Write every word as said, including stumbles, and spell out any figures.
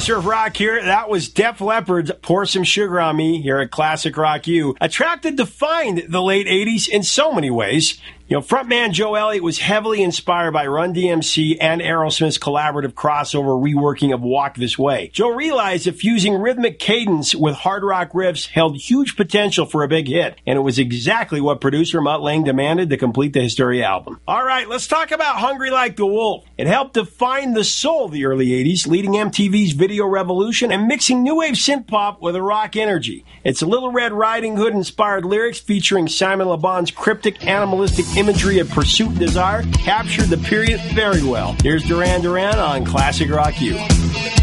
Master of Rock here. That was Def Leppard's Pour Some Sugar on Me here at Classic Rock U. A track that defined the late eighties in so many ways. You know, frontman Joe Elliott was heavily inspired by Run D M C and Aerosmith's collaborative crossover reworking of Walk This Way. Joe realized that fusing rhythmic cadence with hard rock riffs held huge potential for a big hit, and it was exactly what producer Mutt Lange demanded to complete the Hysteria album. All right, let's talk about Hungry Like the Wolf. It helped define the soul of the early eighties, leading M T V's video revolution and mixing new wave synth pop with a rock energy. It's Little Red Riding Hood inspired lyrics featuring Simon Le Bon's cryptic animalistic imagery of pursuit and desire captured the period very well. Here's Duran Duran on Classic Rock U.